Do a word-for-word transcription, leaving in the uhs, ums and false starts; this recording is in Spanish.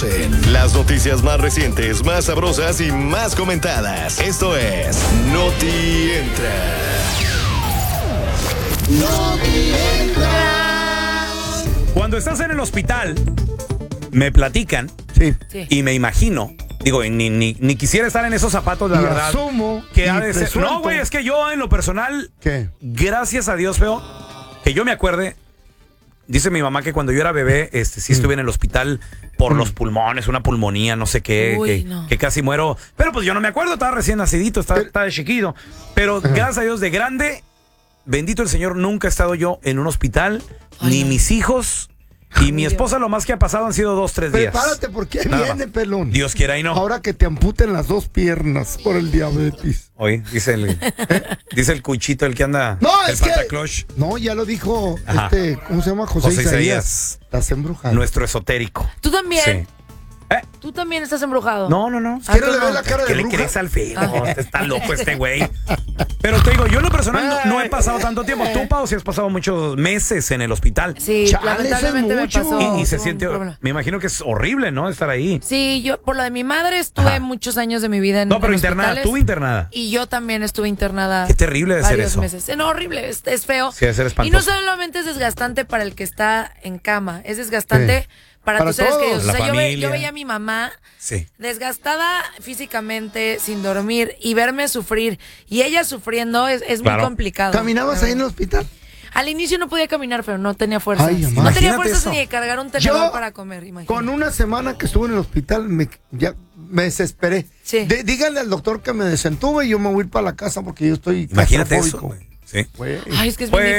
conocen. Las noticias más recientes, más sabrosas y más comentadas. Esto es Noti Entra. Noti Entra. Cuando estás en el hospital, me platican Sí. Sí. y me imagino, digo, ni, ni, ni quisiera estar en esos zapatos, la Y verdad. asumo que y ha de ser. presuelto. No, güey, es que yo en lo personal, ¿Qué? gracias a Dios, feo, que yo me acuerde. Dice mi mamá que cuando yo era bebé, este, sí estuve en el hospital por Mm. los pulmones, una pulmonía, no sé qué, Uy, que, no. que casi muero. Pero pues yo no me acuerdo, estaba recién nacidito, estaba, Pero- estaba de chiquito. Pero gracias a Dios, de grande, bendito el Señor, nunca he estado yo en un hospital, Ay, ni no. mis hijos, y mi esposa lo más que ha pasado han sido dos, tres días. Prepárate porque ahí Nada viene, más. pelón. Dios quiera y no. Ahora que te amputen las dos piernas por el diabetes. Oye, dice el, dice el cuchito, el que anda, No, el es que... pataclosh, No, ya lo dijo Ajá. este, ¿cómo se llama? José, José Isaías. Isaías. Estás embrujado. nuestro esotérico. ¿Tú también? Sí. ¿Eh? ¿Tú también estás embrujado? No, no, no. Ah, ¿Qué no tú le no. ves la cara ¿Qué de le bruja? crees al feo? Está loco este güey. Pero te digo, yo en lo personal no, no he pasado tanto tiempo. Tú, Pau, si has pasado muchos meses en el hospital. Sí, Chale, lamentablemente eso me es mucho. pasó. Y, y se tuve un siente, problema. me imagino que es horrible, ¿no? Estar ahí. Sí, yo por lo de mi madre estuve Ajá. muchos años de mi vida en No, pero en internada, hospitales. tú internada. Y yo también estuve internada. Qué terrible de ser varios eso. meses. Eh, No, horrible, es, es feo. Sí, debe ser y espantoso. no solamente es desgastante para el que está en cama, es desgastante para, Para tus seres todos. queridos. O La sea, yo, ve- familia. yo veía a mi mamá Sí. desgastada físicamente, sin dormir, y verme sufrir, y ella sufriendo, es, es Claro. muy complicado. ¿Caminabas ahí en el hospital? Al inicio no podía caminar, pero no tenía fuerzas. Ay, mamá. no tenía Imagínate fuerzas eso. ni de cargar un tenedor Yo, para comer, imagínate. Con una semana que estuve en el hospital, me, ya me desesperé. Sí. De- díganle al doctor que me desentuve y yo me voy a ir para la casa porque yo estoy Imagínate eso, claustrofóbico. güey. Sí. Güey. Ay, es que es Pues, bien